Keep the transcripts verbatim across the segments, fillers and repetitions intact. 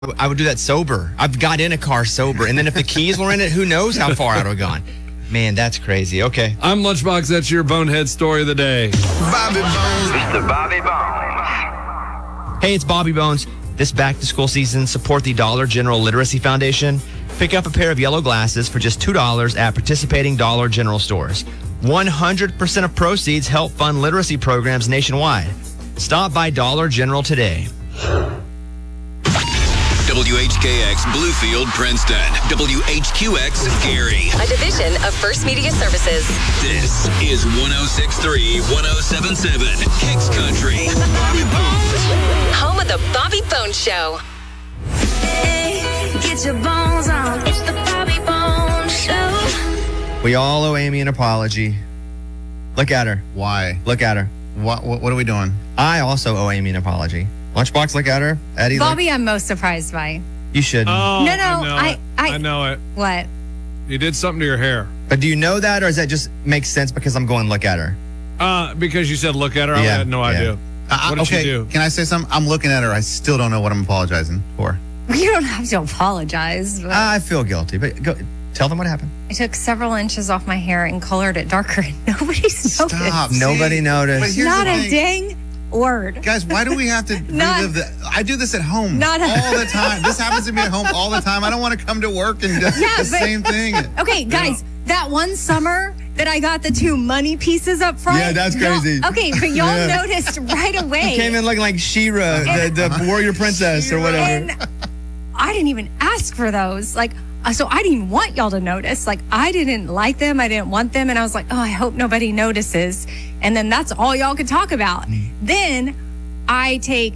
I would do that sober. I've got in a car sober. And then if the keys were in it, who knows how far I would have gone. Man, that's crazy. Okay. I'm Lunchbox. That's your bonehead story of the day. Bobby Bones. It's the Bobby Bones. Hey, it's Bobby Bones. This back-to-school season, support the Dollar General Literacy Foundation. Pick up a pair of yellow glasses for just two dollars at participating Dollar General stores. one hundred percent of proceeds help fund literacy programs nationwide. Stop by Dollar General today. W H K X Bluefield, Princeton. W H Q X Gary. A division of First Media Services. This is one oh six point three, one oh seven point seven Kicks Country. Home of the Bobby Bones Show. Hey, get your bones on. It's the Bobby Bones Show. We all owe Amy an apology. Look at her. Why? Look at her. What, what, what are we doing? I also owe Amy an apology. Lunchbox, look at her. Eddie, Bobby, look. I'm most surprised by. You shouldn't. Oh, No, no, I know, I- it. I- I know it. What? You did something to your hair. But do you know that, or does that just make sense because I'm going look at her? Uh, because you said look at her, I Yeah, had no yeah. idea. Uh, What did okay, she do? Can I say something? I'm looking at her. I still don't know what I'm apologizing for. You don't have to apologize. But I feel guilty, but go, tell them what happened. I took several inches off my hair and colored it darker, and nobody's noticed. Stop. See? Nobody noticed. But here's Not the a thing. dang word. Guys, why do we have to Not- relive the... I do this at home Not a- all the time. This happens to me at home all the time. I don't want to come to work and do Yeah, the but- same thing. Okay, guys, that one summer that I got the two money pieces up front. Yeah, that's y'all- crazy. Okay, but y'all Yeah. noticed right away. You came in looking like She-Ra, the, the warrior princess or whatever. And I didn't even ask for those. Like, uh, so I didn't even want y'all to notice. Like, I didn't like them. I didn't want them. And I was like, oh, I hope nobody notices. And then that's all y'all could talk about. Then I take,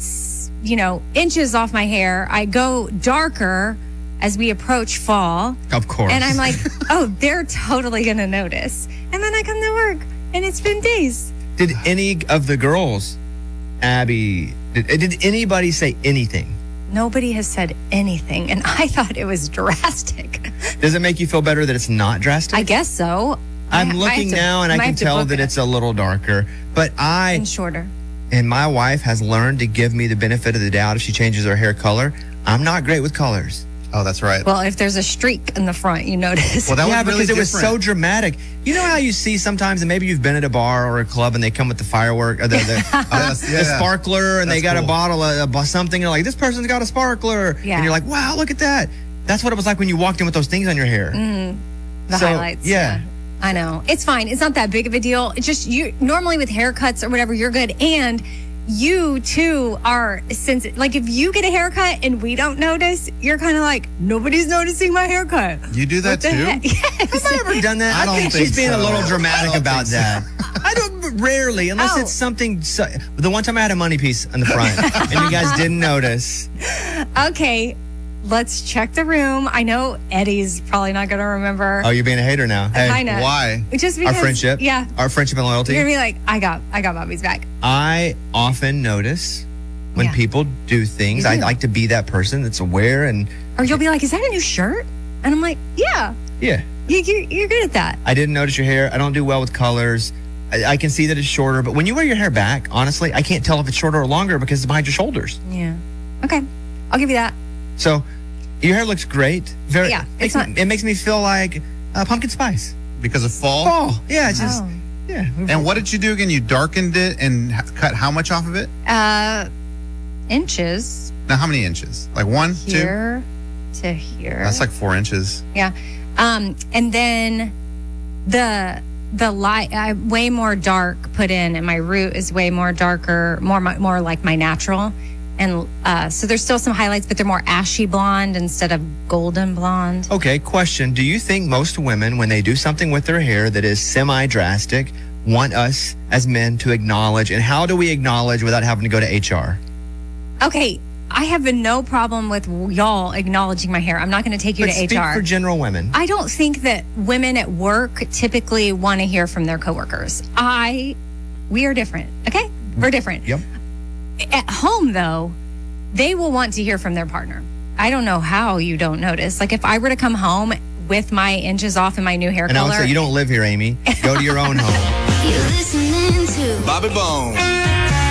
s- you know, inches off my hair. I go darker as we approach fall. Of course. And I'm like, oh, they're totally going to notice. And then I come to work and it's been days. Did any of the girls, Abby, did, did anybody say anything? Nobody has said anything. And I thought it was drastic. Does it make you feel better that it's not drastic? I guess so. I'm I- I looking have to- now and I might can have to tell book that it. it's a little darker. But I, And shorter. and my wife has learned to give me the benefit of the doubt if she changes her hair color. I'm not great with colors. Oh, that's right. Well, if there's a streak in the front, you notice. Well, that yeah, was really because it was different. so dramatic. You know how you see sometimes, and maybe you've been at a bar or a club, and they come with the firework, or the, the, Yes, the yeah, yeah. sparkler, and they That's got a cool. bottle of of something, and they're like, this person's got a sparkler. Yeah. And you're like, wow, look at that. That's what it was like when you walked in with those things on your hair. the so, highlights. yeah. I know. It's fine. It's not that big of a deal. It's just you normally with haircuts or whatever, you're good. And you too are sensitive. Like if you get a haircut and we don't notice, you're kind of like, nobody's noticing my haircut. You do that What the too? heck? Yes. Have I ever done that? I don't think think she's being a so. little I dramatic don't about think that. I don't rarely, unless Oh. it's something. So, the one time I had a money piece in the front, and you guys didn't notice. Okay, let's check the room. I know Eddie's probably not going to remember. Oh, you're being a hater now. Hey, Kinda. Why? Just our because, friendship, Yeah. our friendship and loyalty. You're going to be like, I got, I got Bobby's back. I often notice when Yeah. people do things. You I do. like to be that person that's aware and Or you'll be like, is that a new shirt? And I'm like, yeah, yeah. you, you, you're good at that. I didn't notice your hair. I don't do well with colors. I, I can see that it's shorter, but when you wear your hair back, honestly, I can't tell if it's shorter or longer because it's behind your shoulders. Yeah. Okay. I'll give you that. So your hair looks great. Very. Yeah, Makes it's me, not- it makes me feel like uh, pumpkin spice. Because of fall? Oh, yeah. It's just Oh. yeah. And what did you do again? You darkened it and h- cut how much off of it? Uh, inches Now, how many inches? Like one, two? here to here. That's like four inches. yeah. Um, and then the the light, I way more dark put in, and my root is way more darker, more my- more like my natural. And uh, so there's still some highlights, but they're more ashy blonde instead of golden blonde. Okay, question. Do you think most women, when they do something with their hair that is semi-drastic, want us as men to acknowledge? And how do we acknowledge without having to go to H R? Okay, I have been no problem with y'all acknowledging my hair. I'm not going to take you But to speak H R. for general women. I don't think that women at work typically want to hear from their coworkers. I, we are different. Okay, we're different. Yep. At home, though, they will want to hear from their partner. I don't know how you don't notice. Like if I were to come home with my inches off and my new hair And I would color, say, you don't live here, Amy. Go to your own home. You're listening to Bobby Bones.